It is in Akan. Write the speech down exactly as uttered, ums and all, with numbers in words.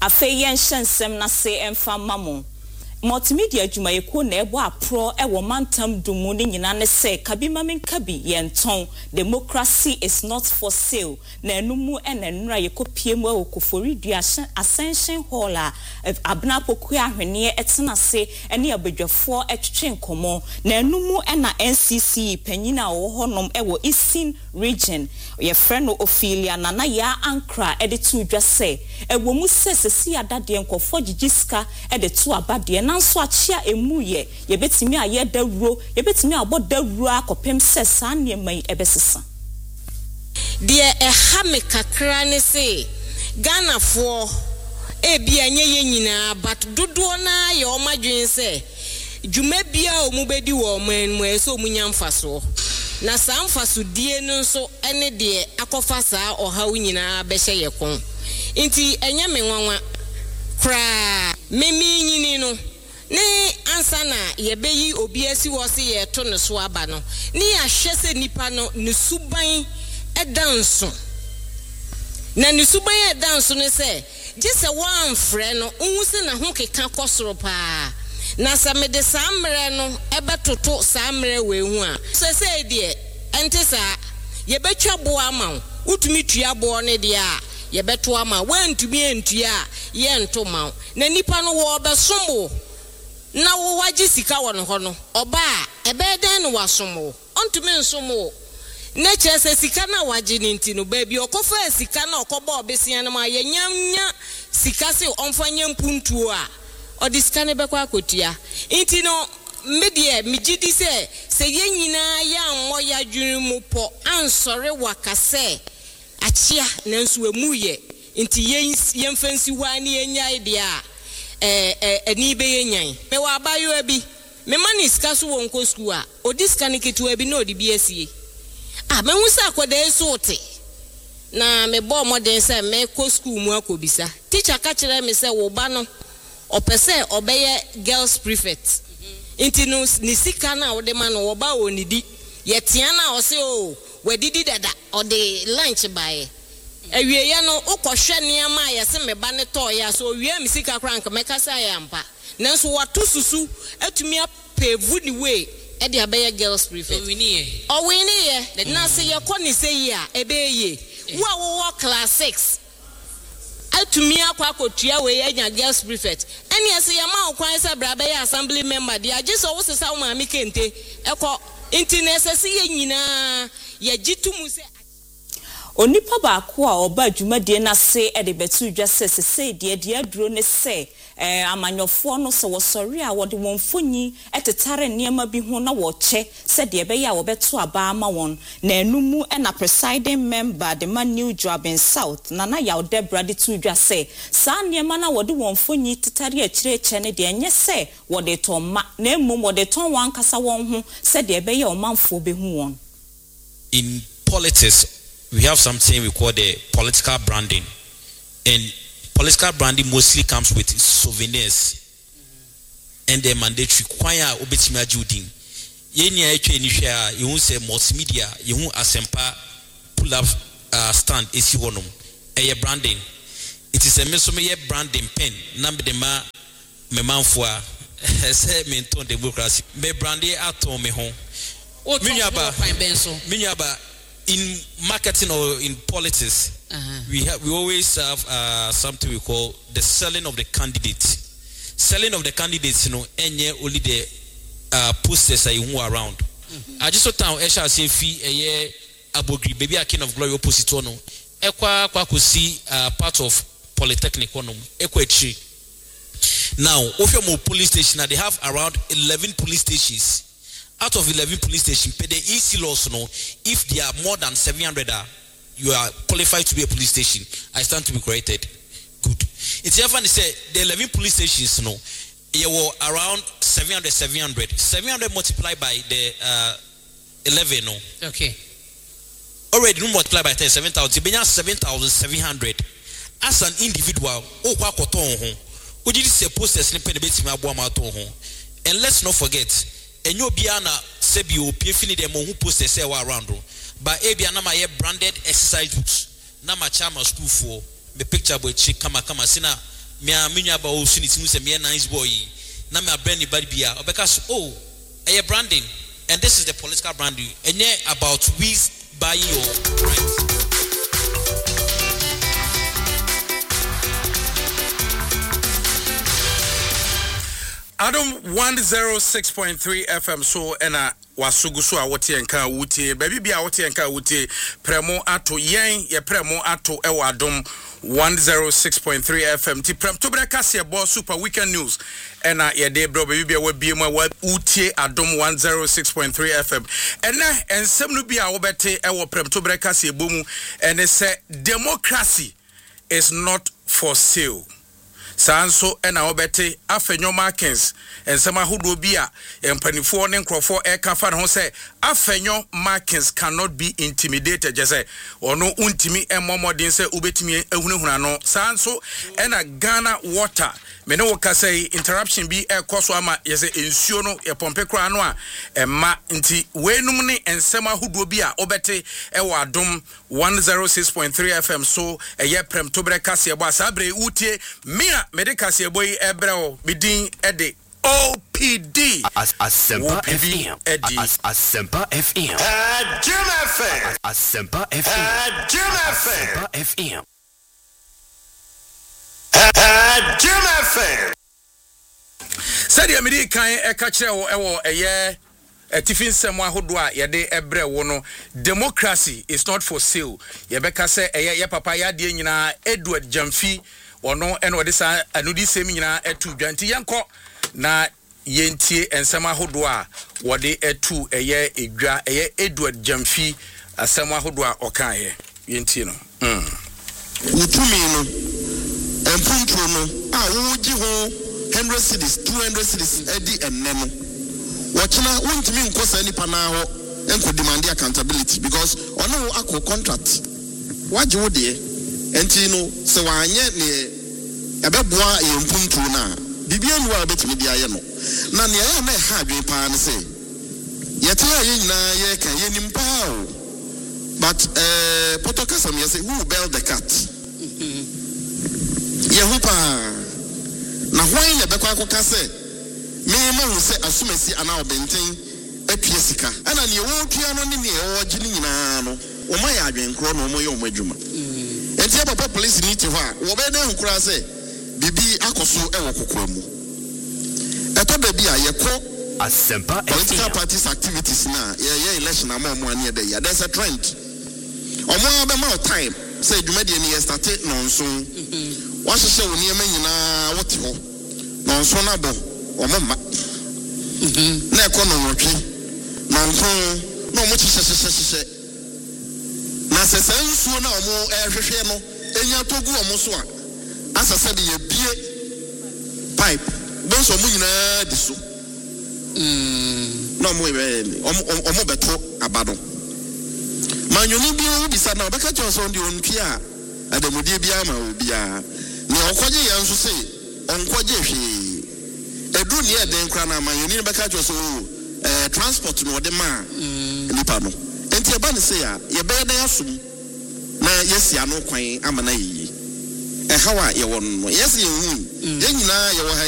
Afe yen shensem na se emfa mamo. Multimedia Jumayeko na ebo apro e wo mantam dumu ni nyina ne se kabi mamen kabi yenton democracy is not for sale na enumu ena nura yekopie mu e Kofori Dua Ascension Hall a abna poku ahwene etena se ene abadwafo etwetwe nkomo na enumu ena N C C panyina wo honom e wo Eastern region ye friend no Ophelia nana ya ankra e de tu dwa se e wo mu se sesi adade nkofo gigiska e de tu abade nanso achia emuye ye betimi aye dawro ye betimi abo dawro akopem se san ne mai ebesesa de e ha me kakra ne se Ghana fo e bia nye ye nyina but dodo na ye o madwen se dwuma bia o mu bedi wo man mu e so mu nyamfaso na samfaso die no nso ene de akofa saa oha wo nyina be hye ye kon nti enye me nwanwa kra memi nyini no ne ansa na yebeyi obi asi wo se ye to ne so aba no ne ya hwe se nipa no ne suban edanso na ne suban edanso ne se gise wan frɛ no unhu se na ho keka kosoro pa na sa me de samre no ebetoto samre we hu a se se de ente sa yebetwa bo ama utumi tua bo ne de a yebeto ama wantumi entua ye ento ma na nipa no wo besomo na wo waji sika won ho no oba ebeden no wasomo ontumi nsomo na chese sika na waji ni ntino baby okofa sika na okoba obesian ma ye nyamnya sika se onfanya mpuntuo a odiska ne bekwa akotua ntino medie migidi se se ye nyina ya mmo ya dwunu mu po ansore wakase achia nanso emuye nti yen yemfansi wani enyai dia eh eh eni be yenyan me wa abayo abi me mani ska so won ko school a odiska ne ketu abi na odi bi asie ah me hu sa akoda esote na me bo moden se me ko school mu akobisa teacher ka kire me se wo ba no opese obeye girls prefect nti no ni sika na wo de ma no wo ba onidi ye tia na o se o wedidi dada o de lunch bae ewie ya no ukohwe niam ya se me ba ne to ya so wie mi sika krank me kasa ya mpa nanso watu susu atumi apevu ni we e de abeye girls prefect o wini ye o wini ye na se ye ko ni se ye a ebe ye wo wo class six atumi akwa akotua we anya girls prefect eni ase ye ma okwan se bra be assembly member dia gise wo se sa wo ma mi kente eko intinesese ye nyina ye gitumu se onipa ba ko a oba adwumadie na se e de betu dwa se se de de aduro ne se eh amanyofo no se wo sori a wo de won fonyi etetare niema bi ho na wo che se de be ya wo beto aba ama won na enumu e na presiding member de man New Joabin South na na ya Debra de tu dwa se sa niema na wo de won fonyi tetare akire che ne de enye se wo de to ma na emum wo de ton wan kasa won ho se de be ya o manfo be hu won. In politics we have something we call the political branding, and political branding mostly comes with souvenirs mm-hmm. and the mandatory choir obetima judin yeni etwe ni hwe you say multimedia you asempa pull up uh, stand esi honum eye branding it is a mesome branding pen number de ma me manfo a say menton democracy me branding atom me ho minyaba minyaba in marketing or in politics, uh-huh. we have we always have uh, something we call the selling of the candidate. Selling of the candidates, you know, any only the uh, posters are who around. Mm-hmm. I just thought I shall say fee a year abogri baby a king of glory opposite one. Equa kwa see uh, part of polytechnic one. Equa tree. Now, Ofiamo police station, they have around eleven police stations. Out of eleven police stations, pay the E C laws no. If there are more than seven hundred, uh, you are qualified to be a police station. I stand to be corrected. Good. It's even say the eleven police stations no. You were around seven hundred, seven hundred. seven hundred multiplied by the uh, eleven no. Okay. Already no multiply by ten, seven thousand. You be seven thousand seven hundred. As an individual, oh kwa koton ho. Would you say posters ni pay the beti ma bo ma to ho. And let's not forget. Enyo biana sebi o piefini de mo hu poster say wa around but e bia na ma ye branded exercise books na ma chama school for me picture boy chi kama kama sina me a me nwa ba o suni timu se me nice boy na me abrand anybody bia obeka oh a branding and this is the political branding and about we buying your right. Adam one oh six point three F M so ena wasugu so a wote enka wutie baby bia wote enka wutie premo ato yen ye premo ato e wadom one oh six point three F M ti prem to breka se bo super weekend news ena ye de bro baby bia wa bie mu wa wutie adom one oh six point three F M ena ensem no bia wo bete e wo prem to breka se bo mu ene se democracy is not for sale. Sanso ena obete afenyo markings ensema hodo bia empanifo ne nkrofo e kafa ne ho se afenyo markings cannot be intimidated jese ono untimi emomodin se ubetimi ehunehuna no sanso ena Ghana water me ne woka say interruption bi e koso ama yese ensuo no e pompe kra no a emma nti wenum ne ensema hodo bia obete e wadom one oh six point three F M so eye prem to breka se bo asabre utie mia medical se boy ebreo bidin ede O P D as Asempa F M as Asempa F M at Jim F M as Asempa F M at Jim F M F M at Jim F M said ya medi kan e ka kire wo ewo eye etifin semo ahodo a ye de ebre wo no democracy is not for sale ye beka se eye ye papa ya de nyina Edward Jamfi ono eno de sa anudi sem nyina etu dwanti yanko na yentie ensema ahodo a wode etu eye edwa eye Edward Jamfi asema ahodo a okaye yentie no mm utumi no empuntu no a woji ho one hundred cities two hundred cities edi enemo wochina wontimi nkosa nipa na ho enko demand accountability because ono akọ contract waje wo de enti no se wanye ne ebeboa yempuntu na bibia ni wa betimi dia ye no na ne ya na ha adwen pa ne se yete ya ye nyina ye kan ye nimpa o but eh potokasam ye say who bail the cat ye hupa na hwan ye bekwa akoka se me ma hu se asumasi ana obenten atue sika ana ne wo tua no ne ne wo gye ni nyina no o ma ya adwen kro no mo ye o ma dwuma enti ya papa police ni ti ho a wo be na hu kura se bibi akoso e wo kokoro mu eto da bi a ye ko Asempa political parties activities na ye ye election ama mo ane dey there's a trend omo be ma time say dwumade ni ye start nonso wa hyehyɛ wo niam nyina wote ho nonso na bo omo ma na ekɔ no nwotwe nonso na omo hyehyɛ na se sensuo na omo ehwehwɛ no enya togu omo so a asase de ye bie pipe bonso omo nyina di so mm no mo e omo omo beto abado manyoni bi o bisa na obeka cho so ndi ontwi a adamudie bia ma obi a ne okoje ye nso se onkoje hwe edu ne e den kra na manyoni beka cho so eh transport no de ma nipa no enti e ba ne se ya ye be den asum na yesi ano kwan amana yi e hawa ye won no yesi ye hu ye nyina ye wo